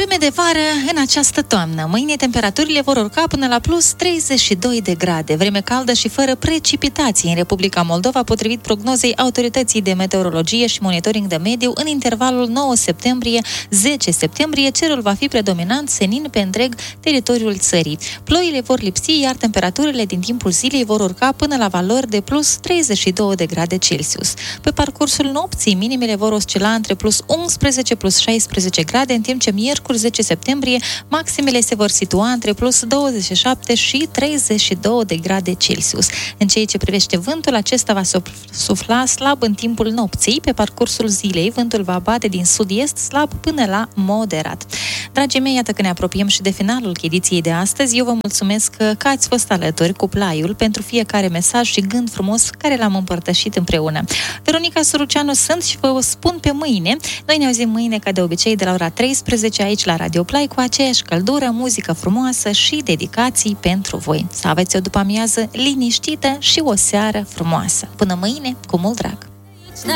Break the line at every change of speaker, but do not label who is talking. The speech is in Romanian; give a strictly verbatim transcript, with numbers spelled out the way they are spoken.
Vreme de vară în această toamnă. Mâine temperaturile vor urca până la plus treizeci și doi de grade. Vreme caldă și fără precipitații în Republica Moldova, potrivit prognozei Autorității de Meteorologie și Monitoring de Mediu, în intervalul nouă septembrie - zece septembrie, cerul va fi predominant senin pe întreg teritoriul țării. Ploile vor lipsi, iar temperaturile din timpul zilei vor urca până la valori de plus treizeci și doi de grade Celsius. Pe parcursul nopții, minimele vor oscila între plus unsprezece plus șaisprezece grade, în timp ce miercuri zece septembrie, maximele se vor situa între plus douăzeci și șapte și treizeci și doi de grade Celsius. În ceea ce privește vântul, acesta va sufla slab în timpul nopții. Pe parcursul zilei, vântul va bate din sud-est slab până la moderat. Dragii mei, iată că ne apropiem și de finalul ediției de astăzi. Eu vă mulțumesc că ați fost alături cu Plaiul pentru fiecare mesaj și gând frumos care l-am împărtășit împreună. Veronica Suruceanu sunt și vă spun pe mâine. Noi ne auzim mâine, ca de obicei, de la ora treisprezece aici la Radio Play, cu aceeași căldură, muzică frumoasă și dedicații pentru voi. Să aveți o după-amiază liniștită și o seară frumoasă. Până mâine, cu mult drag!